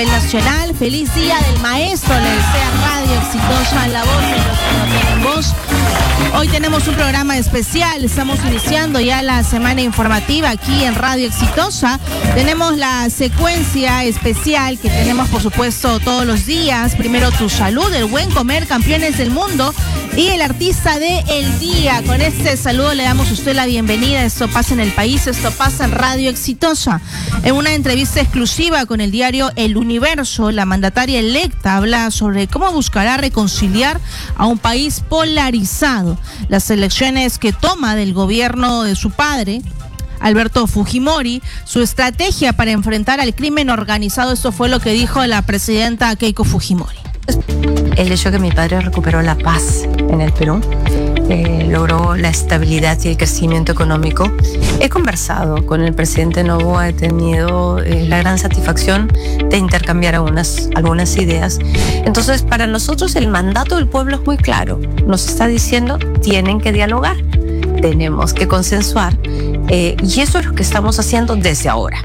nivel nacional. Feliz Día del Maestro, le desea Radio Exitosa, la voz de los que no tienen voz. Hoy tenemos un programa especial, estamos iniciando ya la semana informativa aquí en Radio Exitosa. Tenemos la secuencia especial que tenemos, por supuesto, todos los días. Primero Tu Salud, el buen comer, campeones del mundo y el artista del día. Con este saludo le damos a usted la bienvenida. Esto pasa en el país, esto pasa en Radio Exitosa. En una entrevista exclusiva con el diario El Universo, la mandataria electa habla sobre cómo buscará reconciliar a un país polarizado. Las elecciones que toma del gobierno de su padre, Alberto Fujimori, su estrategia para enfrentar al crimen organizado. Esto fue lo que dijo la presidenta Keiko Fujimori. El hecho de que mi padre recuperó la paz en el Perú, logró la estabilidad y el crecimiento económico. He conversado con el presidente Noboa, he tenido la gran satisfacción de intercambiar algunas ideas. Entonces, para nosotros el mandato del pueblo es muy claro. Nos está diciendo, tienen que dialogar, tenemos que consensuar, y eso es lo que estamos haciendo desde ahora.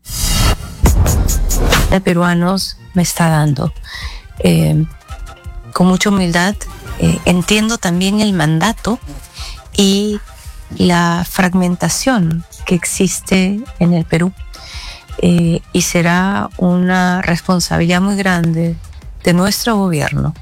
De peruanos me está dando. Con mucha humildad, entiendo también el mandato y la fragmentación que existe en el Perú, y será una responsabilidad muy grande de nuestro gobierno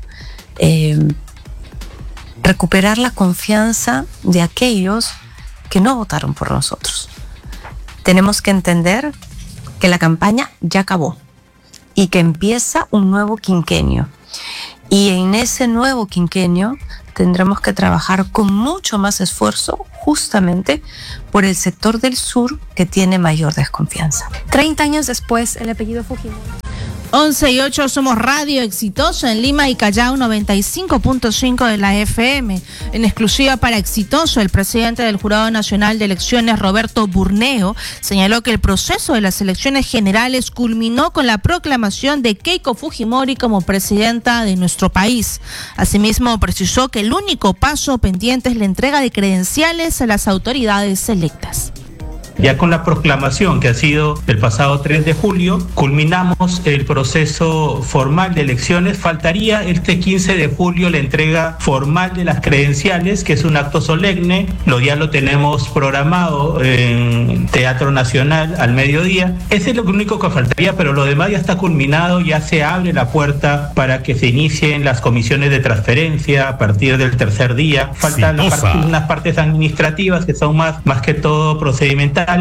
recuperar la confianza de aquellos que no votaron por nosotros. Tenemos que entender que la campaña ya acabó y que empieza un nuevo quinquenio. Y en ese nuevo quinquenio tendremos que trabajar con mucho más esfuerzo justamente por el sector del sur que tiene mayor desconfianza. 30 años después, el apellido Fujimori. 11:08, somos Radio Exitosa en Lima y Callao, 95.5 de la FM. En exclusiva para Exitoso, el presidente del Jurado Nacional de Elecciones, Roberto Burneo, señaló que el proceso de las elecciones generales culminó con la proclamación de Keiko Fujimori como presidenta de nuestro país. Asimismo, precisó que el único paso pendiente es la entrega de credenciales a las autoridades electas. Ya con la proclamación que ha sido el pasado 3 de julio, culminamos el proceso formal de elecciones. Faltaría este 15 de julio la entrega formal de las credenciales, que es un acto solemne. Ya lo tenemos programado en Teatro Nacional al mediodía. Ese es lo único que faltaría, pero lo demás ya está culminado, ya se abre la puerta para que se inicien las comisiones de transferencia a partir del tercer día. Faltan unas partes administrativas que son más que todo procedimentales.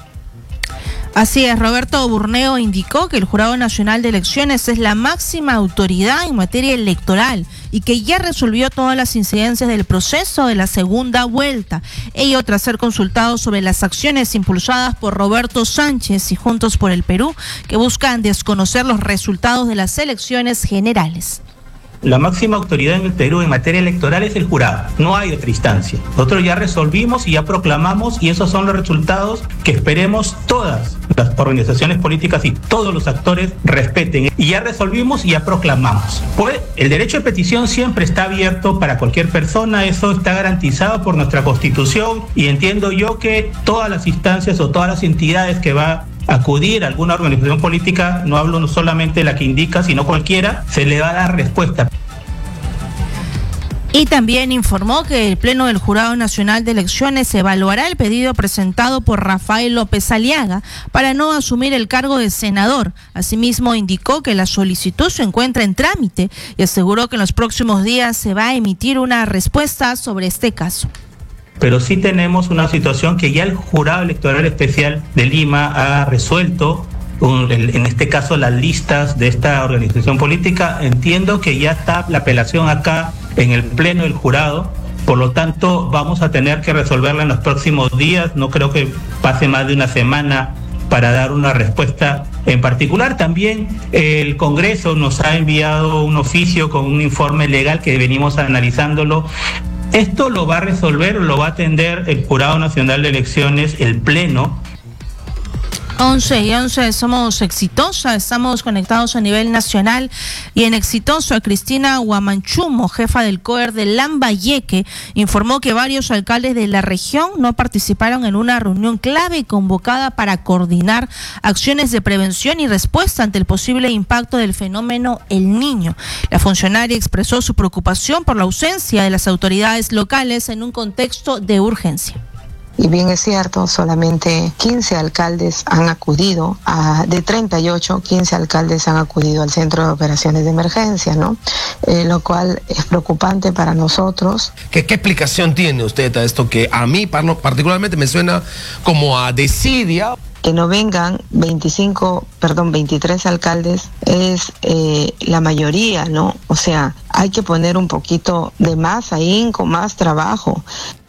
Así es, Roberto Burneo indicó que el Jurado Nacional de Elecciones es la máxima autoridad en materia electoral y que ya resolvió todas las incidencias del proceso de la segunda vuelta, ello tras ser consultado sobre las acciones impulsadas por Roberto Sánchez y Juntos por el Perú, que buscan desconocer los resultados de las elecciones generales. La máxima autoridad en el Perú en materia electoral es el jurado, no hay otra instancia. Nosotros ya resolvimos y ya proclamamos, y esos son los resultados que esperemos todas las organizaciones políticas y todos los actores respeten. Y ya resolvimos y ya proclamamos. Pues el derecho de petición siempre está abierto para cualquier persona, eso está garantizado por nuestra Constitución, y entiendo yo que todas las instancias o todas las entidades que va acudir a alguna organización política, no hablo solamente de la que indica, sino cualquiera, se le va a dar respuesta. Y también informó que el Pleno del Jurado Nacional de Elecciones evaluará el pedido presentado por Rafael López Aliaga para no asumir el cargo de senador. Asimismo, indicó que la solicitud se encuentra en trámite y aseguró que en los próximos días se va a emitir una respuesta sobre este caso. Pero sí tenemos una situación que ya el Jurado Electoral Especial de Lima ha resuelto, en este caso las listas de esta organización política. Entiendo que ya está la apelación acá en el Pleno del Jurado, por lo tanto vamos a tener que resolverla en los próximos días. No creo que pase más de una semana para dar una respuesta en particular. También el Congreso nos ha enviado un oficio con un informe legal que venimos analizándolo. Esto lo va a resolver, lo va a atender el Jurado Nacional de Elecciones, el Pleno. 11:11, somos Exitosa, estamos conectados a nivel nacional y en Exitosa, Cristina Huamanchumo, jefa del COER de Lambayeque, informó que varios alcaldes de la región no participaron en una reunión clave convocada para coordinar acciones de prevención y respuesta ante el posible impacto del fenómeno El Niño. La funcionaria expresó su preocupación por la ausencia de las autoridades locales en un contexto de urgencia. Y bien es cierto, solamente 15 alcaldes han acudido, de 38, 15 alcaldes han acudido al Centro de Operaciones de Emergencia, ¿no? Lo cual es preocupante para nosotros. ¿Qué explicación tiene usted a esto que a mí particularmente me suena como a desidia? Que no vengan 23 alcaldes es la mayoría, ¿no? O sea, hay que poner un poquito de más ahínco, más trabajo.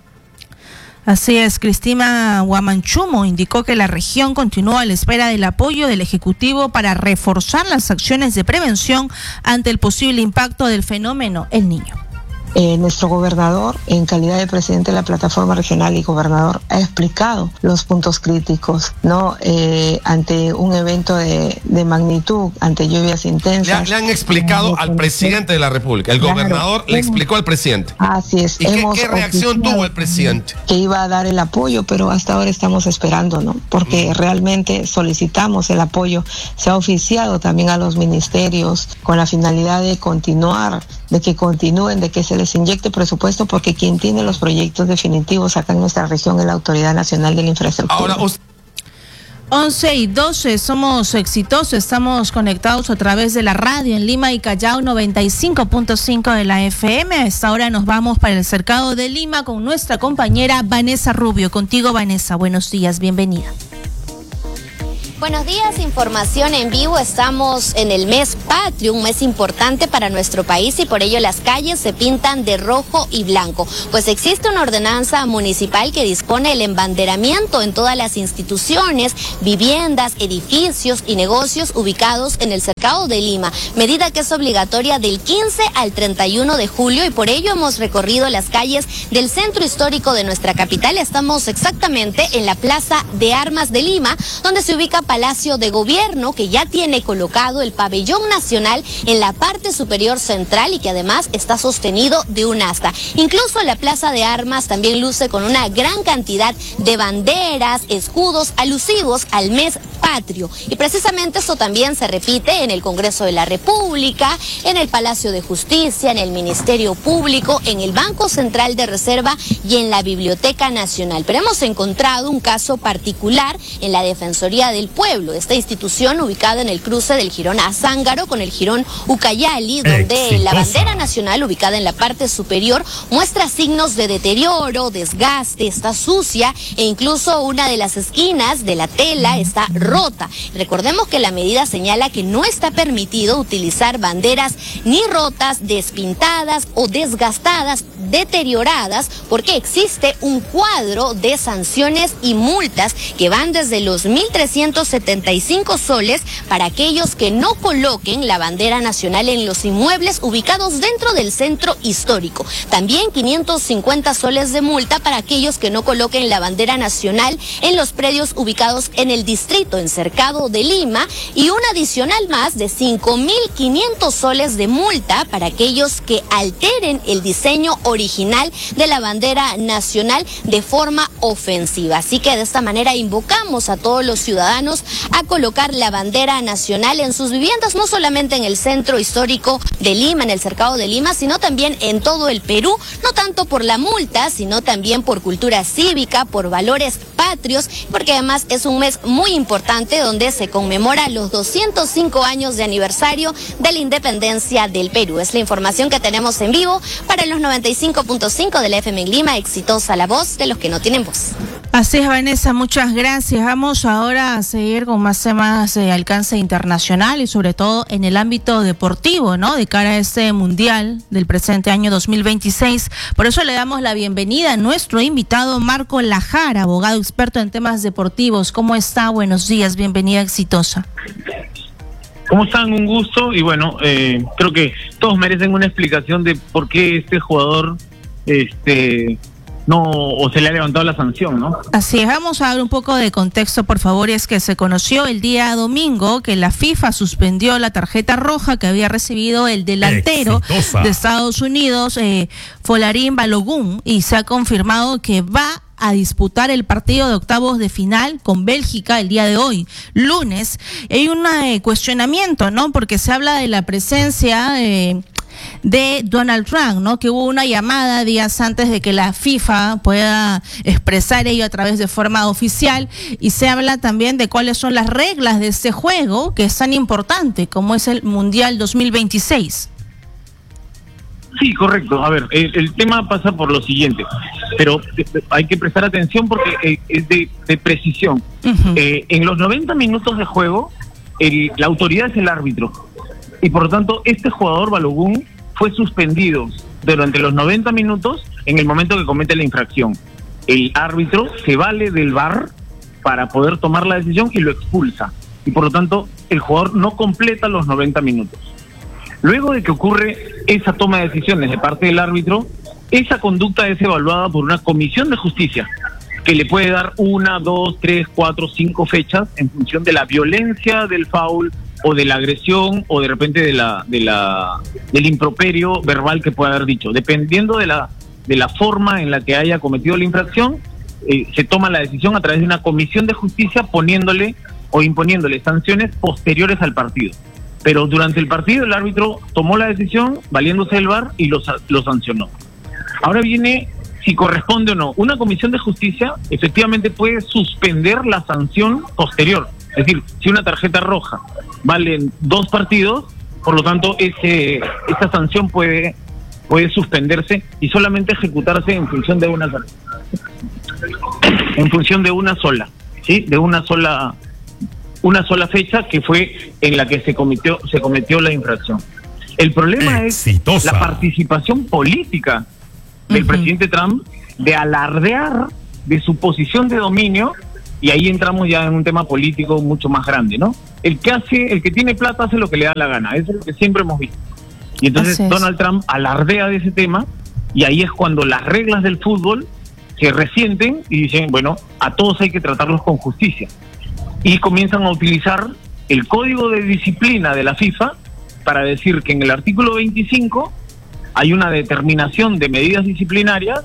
Así es, Cristina Huamanchumo indicó que la región continúa a la espera del apoyo del Ejecutivo para reforzar las acciones de prevención ante el posible impacto del fenómeno El Niño. Nuestro gobernador, en calidad de presidente de la plataforma regional y gobernador, ha explicado los puntos críticos, ¿no? Ante un evento de magnitud, ante lluvias intensas. Le han explicado al presidente de la República, el gobernador le explicó al presidente. Así es. ¿Y qué reacción tuvo el presidente? Que iba a dar el apoyo, pero hasta ahora estamos esperando, ¿no? Porque realmente solicitamos el apoyo. Se ha oficiado también a los ministerios con la finalidad de continuar, de que continúen, de que se les inyecte presupuesto, porque quien tiene los proyectos definitivos acá en nuestra región es la Autoridad Nacional de la Infraestructura. Ahora, 11:12, somos Exitosos, estamos conectados a través de la radio en Lima y Callao 95.5 de la FM. A esta hora nos vamos para el Cercado de Lima con nuestra compañera Vanessa Rubio. Contigo, Vanessa, buenos días, bienvenida. Buenos días, información en vivo. Estamos en el mes patrio, un mes importante para nuestro país y por ello las calles se pintan de rojo y blanco. Pues existe una ordenanza municipal que dispone el embanderamiento en todas las instituciones, viviendas, edificios y negocios ubicados en el Cercado de Lima. Medida que es obligatoria del 15 al 31 de julio y por ello hemos recorrido las calles del centro histórico de nuestra capital. Estamos exactamente en la Plaza de Armas de Lima, donde se ubica Palacio de Gobierno, que ya tiene colocado el pabellón nacional en la parte superior central y que además está sostenido de un asta. Incluso la Plaza de Armas también luce con una gran cantidad de banderas, escudos alusivos al mes patrio. Y precisamente eso también se repite en el Congreso de la República, en el Palacio de Justicia, en el Ministerio Público, en el Banco Central de Reserva y en la Biblioteca Nacional. Pero hemos encontrado un caso particular en la Defensoría del Pueblo, esta institución ubicada en el cruce del Jirón Azángaro con el Jirón Ucayali, donde la bandera nacional ubicada en la parte superior muestra signos de deterioro, desgaste, está sucia e incluso una de las esquinas de la tela está rota. Recordemos que la medida señala que no está permitido utilizar banderas ni rotas, despintadas o desgastadas, deterioradas, porque existe un cuadro de sanciones y multas que van desde los 1.375 soles para aquellos que no coloquen la bandera nacional en los inmuebles ubicados dentro del centro histórico. También 550 soles de multa para aquellos que no coloquen la bandera nacional en los predios ubicados en el distrito, en Cercado de Lima, y un adicional más de 5.500 soles de multa para aquellos que alteren el diseño original de la bandera nacional de forma ofensiva. Así que de esta manera invocamos a todos los ciudadanos a colocar la bandera nacional en sus viviendas, no solamente en el centro histórico de Lima, en el Cercado de Lima, sino también en todo el Perú, no tanto por la multa, sino también por cultura cívica, por valores patrios, porque además es un mes muy importante donde se conmemora los 205 años de aniversario de la independencia del Perú. Es la información que tenemos en vivo para los 95.5 de la FM en Lima. Exitosa la voz de los que no tienen voz. Así es, Vanessa, muchas gracias. Vamos ahora a seguir con más temas de alcance internacional y sobre todo en el ámbito deportivo, ¿no? De cara a este mundial del presente año 2026. Por eso le damos la bienvenida a nuestro invitado Marco Lajara, abogado experto en temas deportivos. ¿Cómo está? Buenos días, bienvenida Exitosa. ¿Cómo están? Un gusto y bueno, creo que todos merecen una explicación de por qué este jugador o se le ha levantado la sanción, ¿no? Así es, vamos a dar un poco de contexto, por favor, y es que se conoció el día domingo que la FIFA suspendió la tarjeta roja que había recibido el delantero de Estados Unidos, Folarin Balogun, y se ha confirmado que va a disputar el partido de octavos de final con Bélgica el día de hoy, lunes. Hay un cuestionamiento, ¿no? Porque se habla de la presencia de Donald Trump, ¿no? Que hubo una llamada días antes de que la FIFA pueda expresar ello a través de forma oficial, y se habla también de cuáles son las reglas de este juego que es tan importante como es el Mundial 2026. Sí, correcto. A ver, el tema pasa por lo siguiente, pero hay que prestar atención porque es de precisión. En los 90 minutos de juego, la autoridad es el árbitro, y por lo tanto este jugador Balogun fue suspendido durante los 90 minutos en el momento que comete la infracción. El árbitro se vale del VAR para poder tomar la decisión y lo expulsa, y por lo tanto el jugador no completa los 90 minutos. Luego de que ocurre esa toma de decisiones de parte del árbitro, esa conducta es evaluada por una comisión de justicia que le puede dar 1, 2, 3, 4, 5 fechas en función de la violencia del foul o de la agresión o de repente del improperio verbal que pueda haber dicho. Dependiendo de la forma en la que haya cometido la infracción, se toma la decisión a través de una comisión de justicia poniéndole o imponiéndole sanciones posteriores al partido. Pero durante el partido el árbitro tomó la decisión valiéndose del VAR y lo sancionó. Ahora viene si corresponde o no. Una comisión de justicia efectivamente puede suspender la sanción posterior. Es decir, si una tarjeta roja vale 2 partidos, por lo tanto esa sanción puede suspenderse y solamente ejecutarse en función de una sola, ¿sí? De una sola fecha, que fue en la que se cometió la infracción. El problema es la participación política del presidente Trump de alardear de su posición de dominio, y ahí entramos ya en un tema político mucho más grande, ¿no? El que tiene plata hace lo que le da la gana, eso es lo que siempre hemos visto. Y entonces Donald Trump alardea de ese tema, y ahí es cuando las reglas del fútbol se resienten y dicen, bueno, a todos hay que tratarlos con justicia. Y comienzan a utilizar el código de disciplina de la FIFA para decir que en el artículo 25 hay una determinación de medidas disciplinarias,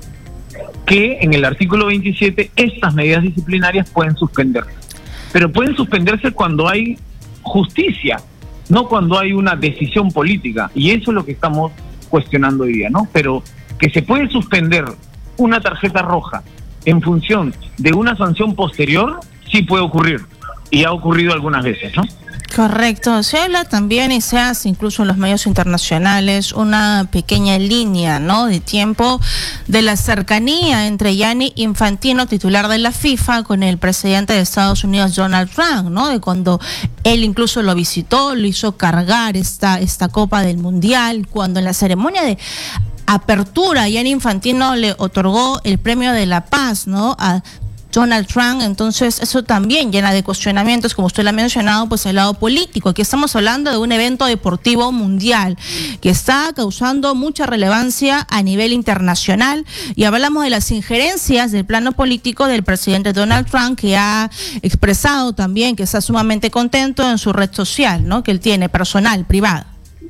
que en el artículo 27 estas medidas disciplinarias pueden suspenderse. Pero pueden suspenderse cuando hay justicia, no cuando hay una decisión política. Y eso es lo que estamos cuestionando hoy día, ¿no? Pero que se puede suspender una tarjeta roja en función de una sanción posterior, sí puede ocurrir, y ha ocurrido algunas veces, ¿no? Correcto, se habla también y se hace incluso en los medios internacionales una pequeña línea, ¿no?, de tiempo de la cercanía entre Gianni Infantino, titular de la FIFA, con el presidente de Estados Unidos, Donald Trump, ¿no?, de cuando él incluso lo visitó, lo hizo cargar esta Copa del Mundial, cuando en la ceremonia de apertura Gianni Infantino le otorgó el premio de la paz, ¿no?, a Donald Trump. Entonces eso también llena de cuestionamientos, como usted lo ha mencionado, pues el lado político. Aquí estamos hablando de un evento deportivo mundial que está causando mucha relevancia a nivel internacional, y hablamos de las injerencias del plano político del presidente Donald Trump, que ha expresado también que está sumamente contento en su red social, ¿no?, que él tiene personal, privada.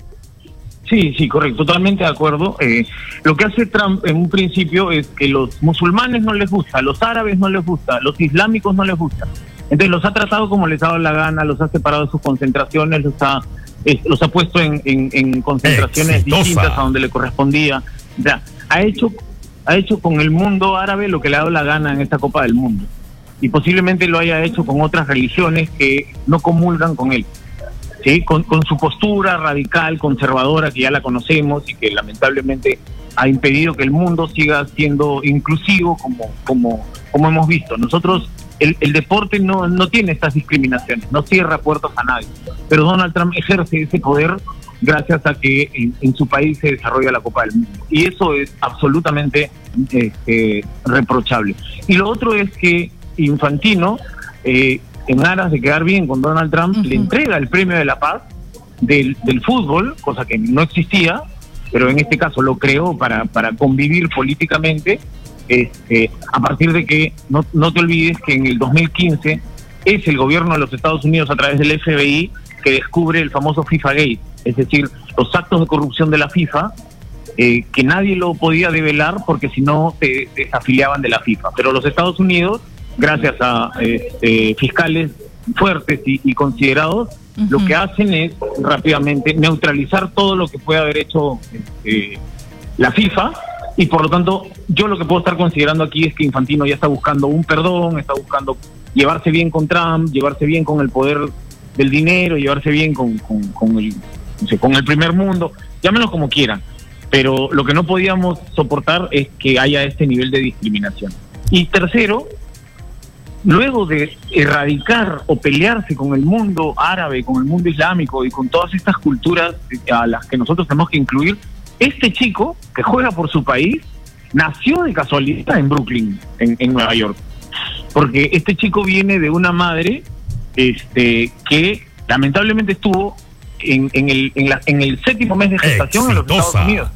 Sí, correcto, totalmente de acuerdo. Lo que hace Trump en un principio es que los musulmanes no les gusta, los árabes no les gusta, los islámicos no les gusta. Entonces los ha tratado como les ha dado la gana, los ha separado de sus concentraciones, los ha puesto en concentraciones distintas a donde le correspondía. O sea, ha hecho con el mundo árabe lo que le ha dado la gana en esta Copa del Mundo. Y posiblemente lo haya hecho con otras religiones que no comulgan con él. Sí, con su postura radical, conservadora, que ya la conocemos y que lamentablemente ha impedido que el mundo siga siendo inclusivo como hemos visto. Nosotros, el deporte no tiene estas discriminaciones, no cierra puertas a nadie, pero Donald Trump ejerce ese poder gracias a que en su país se desarrolla la Copa del Mundo, y eso es absolutamente reprochable. Y lo otro es que Infantino, en aras de quedar bien con Donald Trump, le entrega el premio de la paz del fútbol, cosa que no existía, pero en este caso lo creó para convivir políticamente, a partir de que, no te olvides que en el 2015 es el gobierno de los Estados Unidos a través del FBI que descubre el famoso FIFA Gate, es decir, los actos de corrupción de la FIFA, que nadie lo podía develar porque si no te desafiliaban de la FIFA. Pero los Estados Unidos, gracias a fiscales fuertes y considerados, lo que hacen es rápidamente neutralizar todo lo que puede haber hecho la FIFA, y por lo tanto yo lo que puedo estar considerando aquí es que Infantino ya está buscando un perdón, está buscando llevarse bien con Trump, llevarse bien con el poder del dinero, llevarse bien con el primer mundo, llámenlo como quieran, pero lo que no podíamos soportar es que haya este nivel de discriminación. Y tercero, luego de erradicar o pelearse con el mundo árabe, con el mundo islámico y con todas estas culturas a las que nosotros tenemos que incluir, este chico que juega por su país nació de casualidad en Brooklyn, en Nueva York, porque este chico viene de una madre que lamentablemente estuvo en el 7º mes de gestación en los Estados Unidos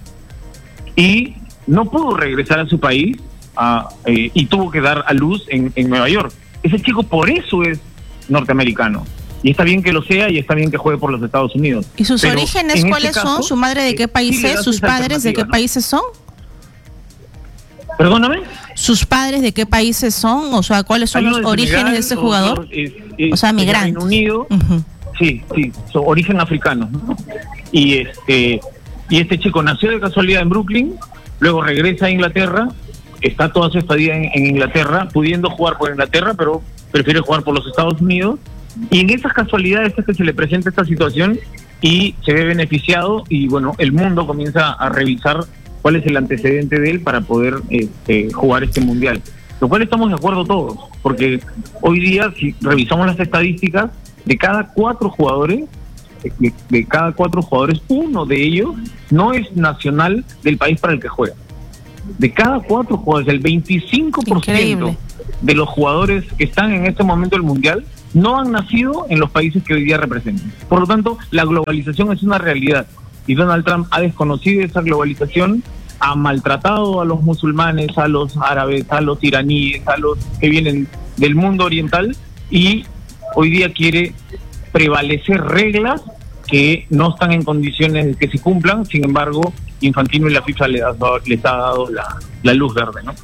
y no pudo regresar a su país y tuvo que dar a luz en Nueva York. Ese chico por eso es norteamericano. Y está bien que lo sea y está bien que juegue por los Estados Unidos. ¿Y sus orígenes cuáles son? ¿Su madre de qué país es? ¿Sus padres de qué países son? Perdóname. ¿Sus padres de qué países son? O sea, ¿cuáles son los orígenes de ese jugador? O sea, migrantes. Reino Unido, sí, son origen africano, ¿no? Y este chico nació de casualidad en Brooklyn, luego regresa a Inglaterra, está toda su estadía en Inglaterra, pudiendo jugar por Inglaterra, pero prefiere jugar por los Estados Unidos. Y en esas casualidades es que se le presenta esta situación y se ve beneficiado, y bueno, el mundo comienza a revisar cuál es el antecedente de él para poder jugar este mundial. Lo cual estamos de acuerdo todos, porque hoy día, si revisamos las estadísticas, de cada 4 jugadores, uno de ellos no es nacional del país para el que juega. De cada 4 jugadores, el 25% Increíble. De los jugadores que están en este momento del mundial no han nacido en los países que hoy día representan. Por lo tanto, la globalización es una realidad y Donald Trump ha desconocido esa globalización, ha maltratado a los musulmanes, a los árabes, a los iraníes, a los que vienen del mundo oriental, y hoy día quiere prevalecer reglas que no están en condiciones de que se cumplan. Sin embargo, Infantino y la FIFA les ha dado la luz verde, ¿no?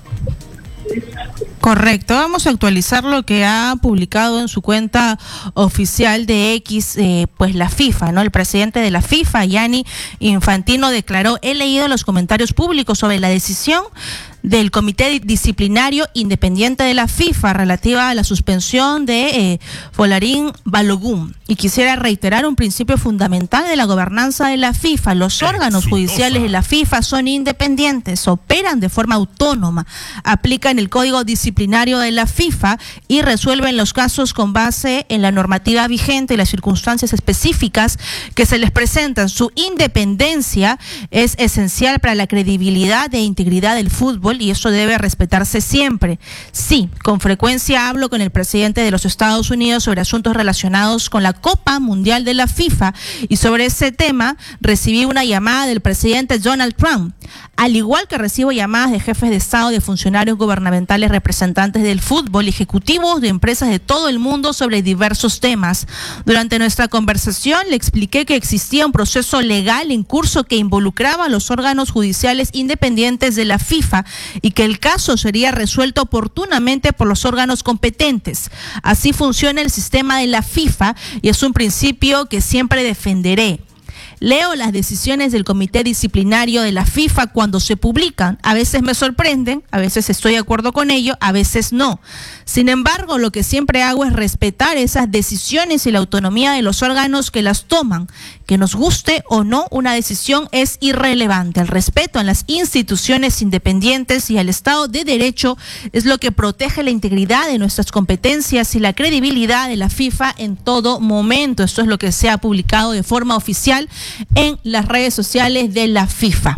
Correcto, vamos a actualizar lo que ha publicado en su cuenta oficial de X, pues la FIFA, ¿no? El presidente de la FIFA, Gianni Infantino, declaró: he leído los comentarios públicos sobre la decisión del Comité Disciplinario Independiente de la FIFA relativa a la suspensión de Folarin Balogun, y quisiera reiterar un principio fundamental de la gobernanza de la FIFA. Los órganos judiciales de la FIFA son independientes, operan de forma autónoma, aplican el Código Disciplinario de la FIFA y resuelven los casos con base en la normativa vigente y las circunstancias específicas que se les presentan. Su independencia es esencial para la credibilidad e integridad del fútbol, y eso debe respetarse siempre. Sí, con frecuencia hablo con el presidente de los Estados Unidos sobre asuntos relacionados con la Copa Mundial de la FIFA, y sobre ese tema recibí una llamada del presidente Donald Trump, al igual que recibo llamadas de jefes de Estado, de funcionarios gubernamentales, representantes del fútbol, ejecutivos de empresas de todo el mundo sobre diversos temas. Durante nuestra conversación le expliqué que existía un proceso legal en curso que involucraba a los órganos judiciales independientes de la FIFA y que el caso sería resuelto oportunamente por los órganos competentes. Así funciona el sistema de la FIFA y es un principio que siempre defenderé. Leo las decisiones del Comité Disciplinario de la FIFA cuando se publican. A veces me sorprenden, a veces estoy de acuerdo con ello, a veces no. Sin embargo, lo que siempre hago es respetar esas decisiones y la autonomía de los órganos que las toman. Que nos guste o no, una decisión es irrelevante. El respeto a las instituciones independientes y al Estado de Derecho es lo que protege la integridad de nuestras competencias y la credibilidad de la FIFA en todo momento. Esto es lo que se ha publicado de forma oficial en las redes sociales de la FIFA.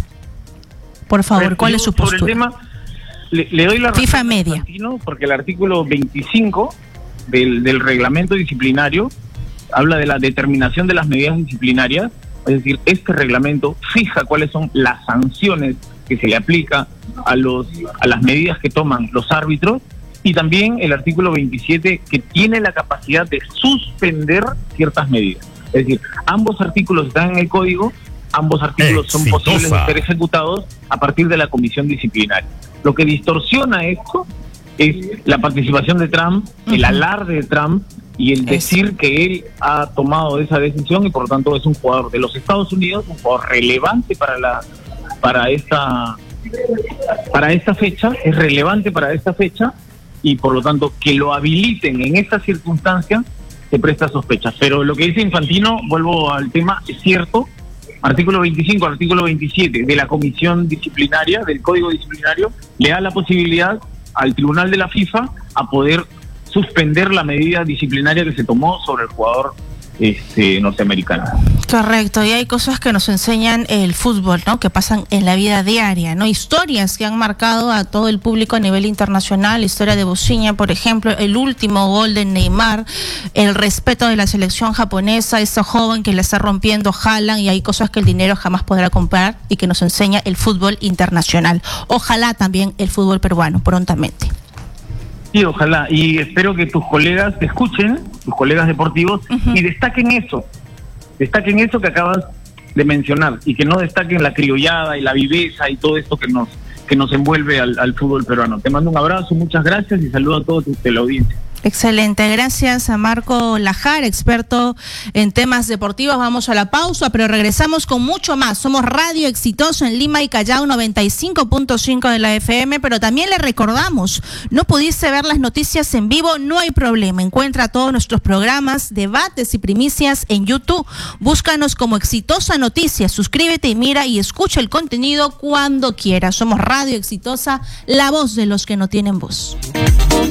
Por favor, ¿cuál es su postura? Sobre el tema, le doy la razón FIFA Media, porque el artículo 25 del reglamento disciplinario habla de la determinación de las medidas disciplinarias. Es decir, este reglamento fija cuáles son las sanciones que se le aplica a las medidas que toman los árbitros, y también el artículo 27 que tiene la capacidad de suspender ciertas medidas. Es decir, ambos artículos están en el código, ambos artículos son posibles de ser ejecutados a partir de la comisión disciplinaria. Lo que distorsiona esto es la participación de Trump, el alarde de Trump y el decir que él ha tomado esa decisión y por lo tanto es un jugador de los Estados Unidos, un jugador relevante para esta fecha, es relevante para esta fecha, y por lo tanto que lo habiliten en esta circunstancia se presta sospechas. Pero lo que dice Infantino, vuelvo al tema, es cierto. Artículo 25, artículo 27 de la comisión disciplinaria, del código disciplinario, le da la posibilidad al tribunal de la FIFA a poder suspender la medida disciplinaria que se tomó sobre el jugador norteamericano. Correcto, y hay cosas que nos enseñan el fútbol, ¿no? Que pasan en la vida diaria, ¿no? Historias que han marcado a todo el público a nivel internacional, la historia de Bociña, por ejemplo, el último gol de Neymar, el respeto de la selección japonesa, ese joven que le está rompiendo Haaland, y hay cosas que el dinero jamás podrá comprar y que nos enseña el fútbol internacional. Ojalá también el fútbol peruano prontamente. Sí, ojalá, y espero que tus colegas te escuchen, tus colegas deportivos, y destaquen eso que acabas de mencionar, y que no destaquen la criollada y la viveza y todo esto que nos envuelve al fútbol peruano. Te mando un abrazo, muchas gracias y saludo a todos de la audiencia. Excelente, gracias a Marco Lajar, experto en temas deportivos. Vamos a la pausa, pero regresamos con mucho más. Somos Radio Exitoso en Lima y Callao, 95.5 de la FM, pero también le recordamos, no pudiste ver las noticias en vivo, no hay problema. Encuentra todos nuestros programas, debates y primicias en YouTube. Búscanos como Exitosa Noticias, suscríbete y mira y escucha el contenido cuando quieras. Somos Radio Exitosa, la voz de los que no tienen voz.